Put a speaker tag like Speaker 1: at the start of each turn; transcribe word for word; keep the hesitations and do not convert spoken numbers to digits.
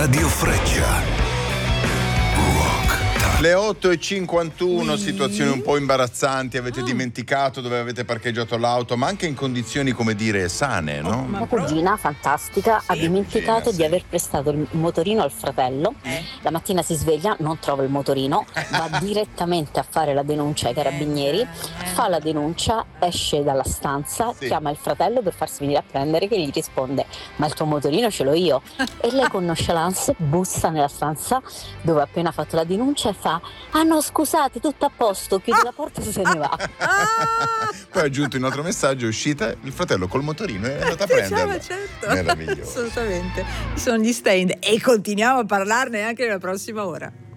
Speaker 1: Radio Freccia.
Speaker 2: Le otto e cinquantuno, situazioni un po' imbarazzanti, avete dimenticato dove avete parcheggiato l'auto, ma anche in condizioni, come dire, sane, no?
Speaker 3: Mia cugina, fantastica, ha dimenticato
Speaker 2: cugina,
Speaker 3: di
Speaker 2: sì.
Speaker 3: aver prestato il motorino al fratello. La mattina si sveglia, non trova il motorino, va direttamente a fare la denuncia ai carabinieri, fa la denuncia, esce dalla stanza,
Speaker 2: Sì.
Speaker 3: chiama il fratello per farsi venire a prendere, che gli risponde: ma il tuo motorino ce l'ho io. E lei con nonchalance bussa nella stanza dove ha appena fatto la denuncia e fa: ah no, scusate, tutto a posto, chiude la porta e se ne va.
Speaker 2: Poi ha aggiunto in un altro messaggio, è uscita, il fratello col motorino è andato a prenderlo.
Speaker 4: Diciamo, certo.
Speaker 2: Meraviglioso.
Speaker 4: Assolutamente. Sono gli stand e continuiamo a parlarne anche nella prossima ora.